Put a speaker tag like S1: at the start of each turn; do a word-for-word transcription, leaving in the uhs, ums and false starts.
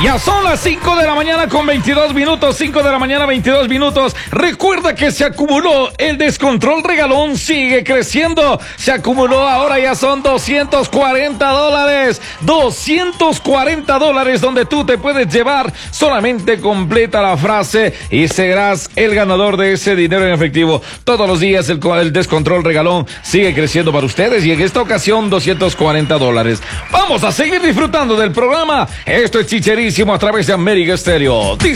S1: Ya son las cinco de la mañana con veintidós minutos, cinco de la mañana veintidós minutos. Recuerda que se acumuló el descontrol regalón, sigue creciendo. Se acumuló, ahora ya son doscientos cuarenta dólares. doscientos cuarenta dólares donde tú te puedes llevar. Solamente completa la frase y serás el ganador de ese dinero en efectivo. Todos los días el, el descontrol regalón sigue creciendo para ustedes y en esta ocasión doscientos cuarenta dólares. Vamos a seguir disfrutando del programa. Esto es Chicherísimo a través de América Estéreo.